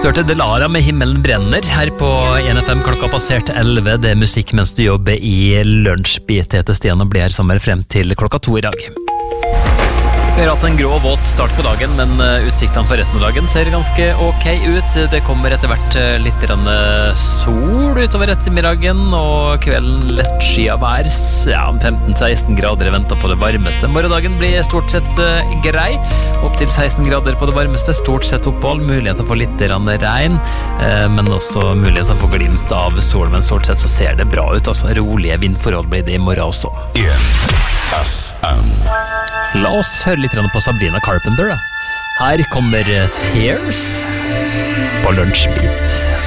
hørte Delara med Himmelen brenner her på 1FM. Klokka passert 11. Det musikk mens du jobber i lunsjbit. Heter Stian og blir her sammen frem til klokka 2 i dag. Vi har hatt en grå og våt start på dagen, men utsiktene for resten av dagen ser ganske ok ut. Det kommer etter hvert litt sol utover ettermiddagen, og kvelden lett sky av vær. Ja, 15-16 grader venter på det varmeste. Morgendagen blir stort sett grei. Opp til 16 grader på det varmeste. Stort sett opphold. Muligheter for litt regn, men også muligheter for glimt av sol. Men stort sett så ser det bra ut. Altså, rolige vindforhold blir det i morgen også. La oss høre litt på Sabrina Carpenter da. Her kommer Tears på lunsjbit.